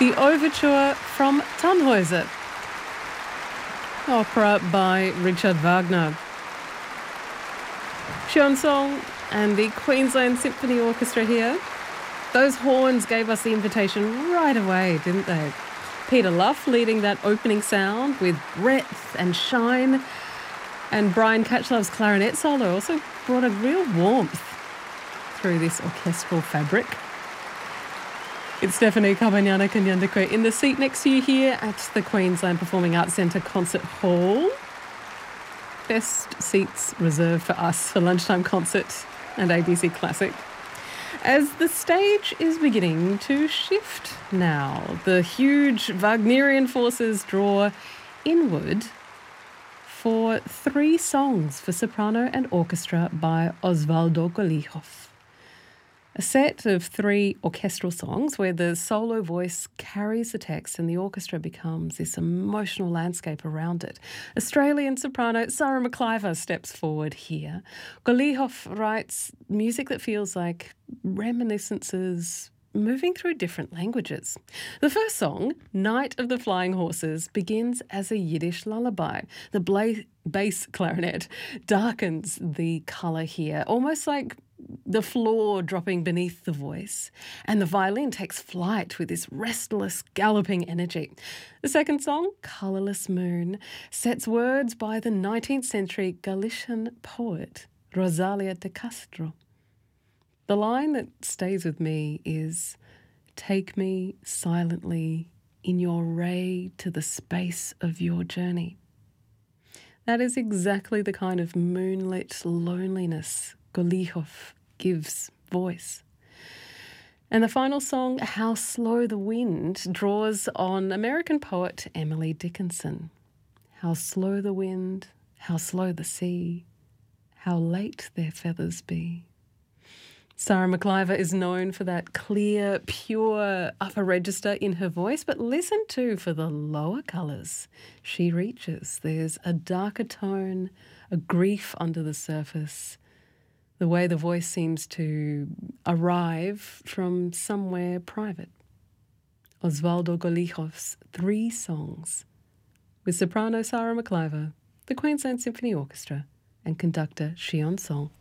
The overture from Tannhäuser, opera by Richard Wagner. Chanson and the Queensland Symphony Orchestra here. Those horns gave us the invitation right away, didn't they? Peter Luff leading that opening sound with breadth and shine, and Brian Catchlove's clarinet solo also brought a real warmth through this orchestral fabric. It's Stephanie Kabanyana Kanyandekwe in the seat next to you here at the Queensland Performing Arts Centre Concert Hall. Best seats reserved for us for lunchtime concert and ABC Classic. As the stage is beginning to shift now, the huge Wagnerian forces draw inward for 3 songs for soprano and orchestra by Osvaldo Golijov. A set of 3 orchestral songs where the solo voice carries the text and the orchestra becomes this emotional landscape around it. Australian soprano Sarah McIver steps forward here. Golijov writes music that feels like reminiscences moving through different languages. The first song, Night of the Flying Horses, begins as a Yiddish lullaby. The bass clarinet darkens the colour here, almost like the floor dropping beneath the voice, and the violin takes flight with this restless, galloping energy. The second song, Colourless Moon, sets words by the 19th century Galician poet Rosalia de Castro. The line that stays with me is, "Take me silently in your ray to the space of your journey." That is exactly the kind of moonlit loneliness Golijov gives voice. And the final song, How Slow the Wind, draws on American poet Emily Dickinson. How slow the wind, how slow the sea, how late their feathers be. Sarah McIver is known for that clear, pure upper register in her voice, but listen too for the lower colours she reaches. There's a darker tone, a grief under the surface, the way the voice seems to arrive from somewhere private. Osvaldo Golijov's 3 songs with soprano Sarah McIver, the Queensland Symphony Orchestra and conductor Xion Song.